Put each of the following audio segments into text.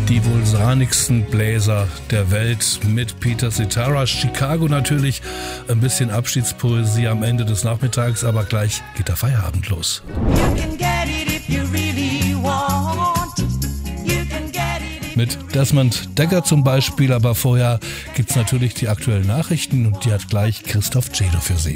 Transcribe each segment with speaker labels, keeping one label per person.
Speaker 1: Die wohl sahnigsten Bläser der Welt mit Peter Cetera. Chicago natürlich, ein bisschen Abschiedspoesie am Ende des Nachmittags, aber gleich geht der Feierabend los. Mit Desmond Dekker zum Beispiel, aber vorher gibt's natürlich die aktuellen Nachrichten und die hat gleich Christoph Cedo für Sie.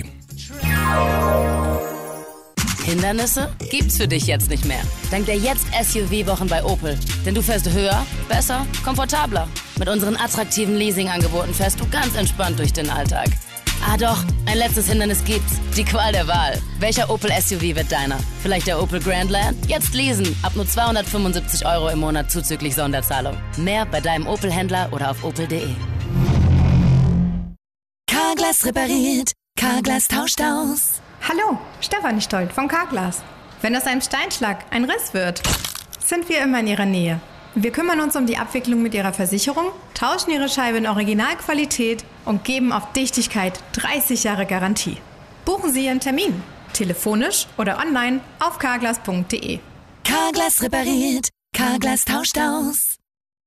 Speaker 2: Hindernisse gibt's für dich jetzt nicht mehr. Dank der Jetzt-SUV-Wochen bei Opel. Denn du fährst höher, besser, komfortabler. Mit unseren attraktiven Leasing-Angeboten fährst du ganz entspannt durch den Alltag. Ah doch, ein letztes Hindernis gibt's. Die Qual der Wahl. Welcher Opel-SUV wird deiner? Vielleicht der Opel Grandland? Jetzt leasen. Ab nur 275 € im Monat zuzüglich Sonderzahlung. Mehr bei deinem Opel-Händler oder auf opel.de.
Speaker 3: Carglass repariert. Carglass tauscht aus.
Speaker 4: Hallo, Stefanie Stolt von Carglass. Wenn aus einem Steinschlag ein Riss wird, sind wir immer in Ihrer Nähe. Wir kümmern uns um die Abwicklung mit Ihrer Versicherung, tauschen Ihre Scheibe in Originalqualität und geben auf Dichtigkeit 30 Jahre Garantie. Buchen Sie Ihren Termin, telefonisch oder online auf carglass.de.
Speaker 3: Carglass repariert. Carglass tauscht aus.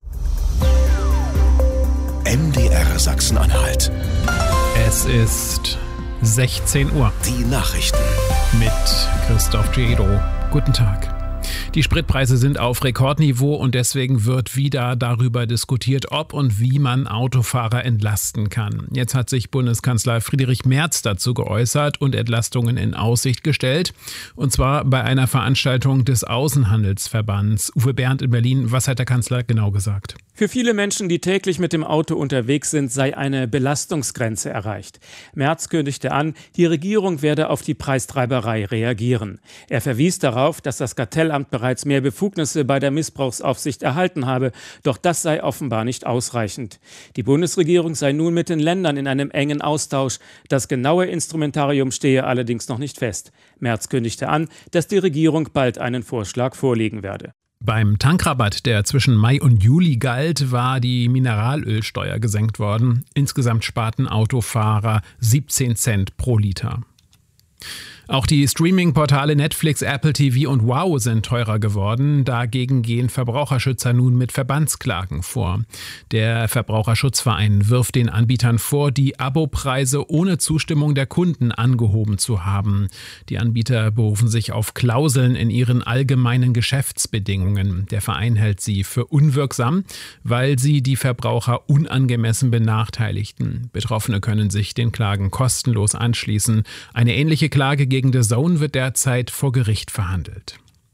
Speaker 5: MDR Sachsen-Anhalt.
Speaker 6: Es ist 16 Uhr.
Speaker 5: Die Nachrichten
Speaker 6: Mit Christoph Cedo. Guten Tag. Die Spritpreise sind auf Rekordniveau und deswegen wird wieder darüber diskutiert, ob und wie man Autofahrer entlasten kann. Jetzt hat sich Bundeskanzler Friedrich Merz dazu geäußert und Entlastungen in Aussicht gestellt. Und zwar bei einer Veranstaltung des Außenhandelsverbands. Uwe Bernd in Berlin, was hat der Kanzler genau gesagt?
Speaker 7: Für viele Menschen, die täglich mit dem Auto unterwegs sind, sei eine Belastungsgrenze erreicht. Merz kündigte an, die Regierung werde auf die Preistreiberei reagieren. Er verwies darauf, dass das Kartellamt bereits mehr Befugnisse bei der Missbrauchsaufsicht erhalten habe, doch das sei offenbar nicht ausreichend. Die Bundesregierung sei nun mit den Ländern in einem engen Austausch. Das genaue Instrumentarium stehe allerdings noch nicht fest. Merz kündigte an, dass die Regierung bald einen Vorschlag vorlegen werde.
Speaker 6: Beim Tankrabatt, der zwischen Mai und Juli galt, war die Mineralölsteuer gesenkt worden. Insgesamt sparten Autofahrer 17 Cent pro Liter. Auch die Streaming-Portale Netflix, Apple TV und Wow sind teurer geworden. Dagegen gehen Verbraucherschützer nun mit Verbandsklagen vor. Der Verbraucherschutzverein wirft den Anbietern vor, die Abopreise ohne Zustimmung der Kunden angehoben zu haben. Die Anbieter berufen sich auf Klauseln in ihren allgemeinen Geschäftsbedingungen. Der Verein hält sie für unwirksam, weil sie die Verbraucher unangemessen benachteiligten. Betroffene können sich den Klagen kostenlos anschließen. Eine ähnliche Klage gegen DAZN wird derzeit vor Gericht verhandelt.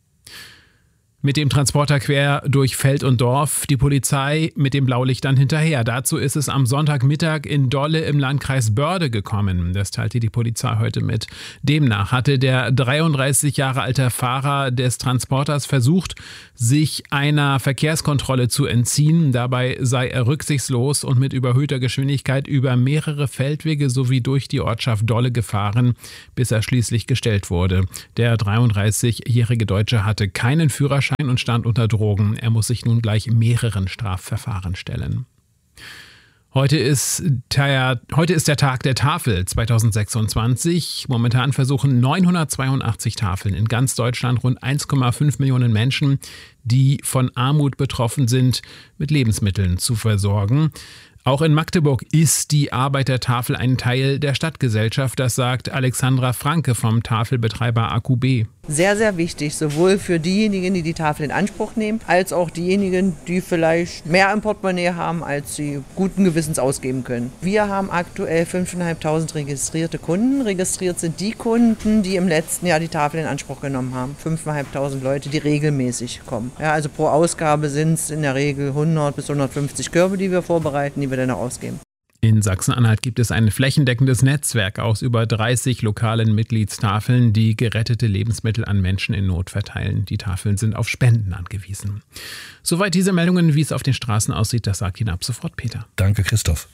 Speaker 6: Mit dem Transporter quer durch Feld und Dorf, die Polizei mit dem Blaulicht dann hinterher. Dazu ist es am Sonntagmittag in Dolle im Landkreis Börde gekommen. Das teilte die Polizei heute mit. Demnach hatte der 33 Jahre alte Fahrer des Transporters versucht, sich einer Verkehrskontrolle zu entziehen. Dabei sei er rücksichtslos und mit überhöhter Geschwindigkeit über mehrere Feldwege sowie durch die Ortschaft Dolle gefahren, bis er schließlich gestellt wurde. Der 33-jährige Deutsche hatte keinen Führerschein und stand unter Drogen. Er muss sich nun gleich mehreren Strafverfahren stellen. Heute ist der Tag der Tafel 2026. Momentan versuchen 982 Tafeln in ganz Deutschland, rund 1,5 Millionen Menschen, die von Armut betroffen sind, mit Lebensmitteln zu versorgen. Auch in Magdeburg ist die Arbeit der Tafel ein Teil der Stadtgesellschaft, das sagt Alexandra Franke vom Tafelbetreiber AQB.
Speaker 8: Sehr, sehr wichtig, sowohl für diejenigen, die die Tafel in Anspruch nehmen, als auch diejenigen, die vielleicht mehr im Portemonnaie haben, als sie guten Gewissens ausgeben können. Wir haben aktuell 5.500 registrierte Kunden. Registriert sind die Kunden, die im letzten Jahr die Tafel in Anspruch genommen haben. 5.500 Leute, die regelmäßig kommen. Ja, also pro Ausgabe sind es in der Regel 100 bis 150 Körbe, die wir vorbereiten, die wir dann auch ausgeben.
Speaker 6: In Sachsen-Anhalt gibt es ein flächendeckendes Netzwerk aus über 30 lokalen Mitgliedstafeln, die gerettete Lebensmittel an Menschen in Not verteilen. Die Tafeln sind auf Spenden angewiesen. Soweit diese Meldungen, wie es auf den Straßen aussieht, das sagt Ihnen ab sofort Peter.
Speaker 1: Danke, Christoph.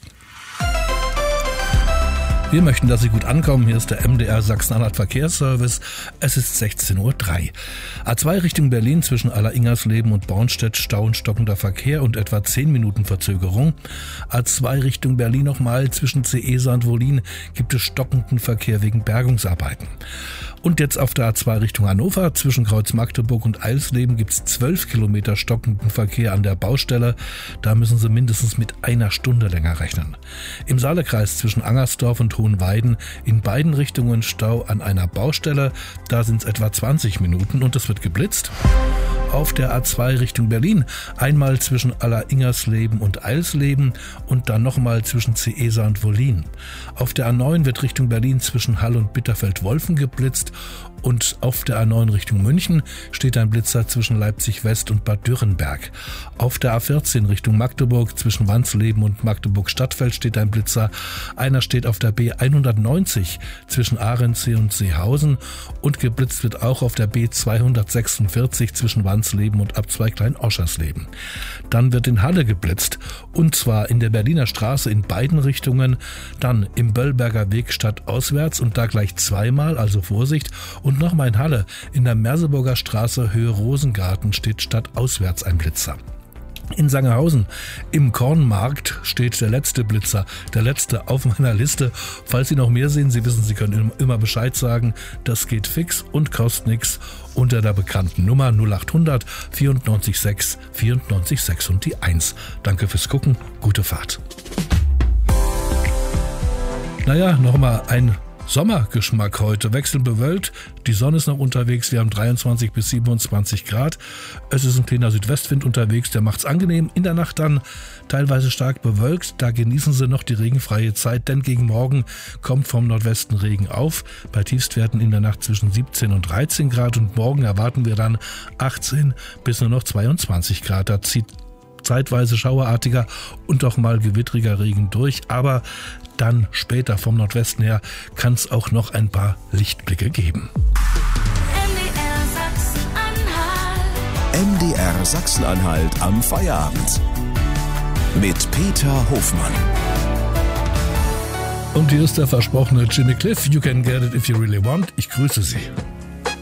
Speaker 1: Wir möchten, dass Sie gut ankommen. Hier ist der MDR Sachsen-Anhalt Verkehrsservice. Es ist 16:03 Uhr. A2 Richtung Berlin zwischen Aller-Ingersleben und Bornstedt Stau und stockender Verkehr und etwa 10 Minuten Verzögerung. A2 Richtung Berlin nochmal zwischen Ceesa und Wollin gibt es stockenden Verkehr wegen Bergungsarbeiten. Und jetzt auf der A2 Richtung Hannover. Zwischen Kreuz Magdeburg und Eilsleben gibt es 12 Kilometer stockenden Verkehr an der Baustelle. Da müssen Sie mindestens mit einer Stunde länger rechnen. Im Saalekreis zwischen Angersdorf und Hohenweiden in beiden Richtungen Stau an einer Baustelle. Da sind es etwa 20 Minuten und es wird geblitzt. Auf der A2 Richtung Berlin einmal zwischen Aller-Ingersleben und Eilsleben und dann nochmal zwischen Ceesa und Wollin. Auf der A9 wird Richtung Berlin zwischen Hall und Bitterfeld-Wolfen geblitzt und auf der A9 Richtung München steht ein Blitzer zwischen Leipzig-West und Bad Dürrenberg. Auf der A14 Richtung Magdeburg zwischen Wansleben und Magdeburg-Stadtfeld steht ein Blitzer. Einer steht auf der B190 zwischen Ahrensee und Seehausen und geblitzt wird auch auf der B246 zwischen Wansleben und Abzweig Klein-Oschersleben. Dann wird in Halle geblitzt und zwar in der Berliner Straße in beiden Richtungen, dann im Böllberger Weg stadtauswärts und da gleich zweimal, also Vorsicht, und nochmal in Halle in der Merseburger Straße Höhe Rosengarten steht stadtauswärts ein Blitzer. In Sangerhausen im Kornmarkt steht der letzte Blitzer, der letzte auf meiner Liste. Falls Sie noch mehr sehen, Sie wissen, Sie können immer Bescheid sagen. Das geht fix und kostet nichts unter der bekannten Nummer 0800 94 6 94 6 und die 1. Danke fürs Gucken, gute Fahrt. Naja, nochmal ein Sommergeschmack heute, wechselnd bewölkt, die Sonne ist noch unterwegs, wir haben 23 bis 27 Grad, es ist ein kleiner Südwestwind unterwegs, der macht's angenehm, in der Nacht dann teilweise stark bewölkt, da genießen Sie noch die regenfreie Zeit, denn gegen Morgen kommt vom Nordwesten Regen auf, bei Tiefstwerten in der Nacht zwischen 17 und 13 Grad und morgen erwarten wir dann 18 bis nur noch 22 Grad, da zieht zeitweise schauerartiger und auch mal gewittriger Regen durch, aber dann später vom Nordwesten her kann es auch noch ein paar Lichtblicke geben.
Speaker 5: MDR Sachsen-Anhalt am Feierabend. Mit Peter Hofmann.
Speaker 1: Und hier ist der versprochene Jimmy Cliff. You can get it if you really want. Ich grüße Sie.